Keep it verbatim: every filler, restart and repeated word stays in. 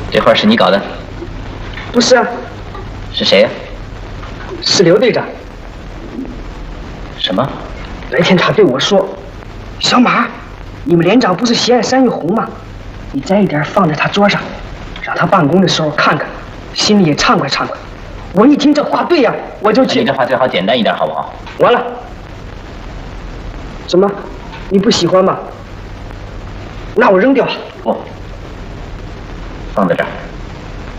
这画是你搞的？ 不是啊。 是谁呀、啊？ 是刘队长。 什么？ 那天他对我说：“小马，你们连长不是喜爱山芋红吗？你摘一点放在他桌上，让他办公的时候看看，心里也畅快畅快。”我一听这话对呀、啊，我就去。 你这话最好简单一点，好不好？ 完了。什么？你不喜欢吗？那我扔掉。 不，放在这儿。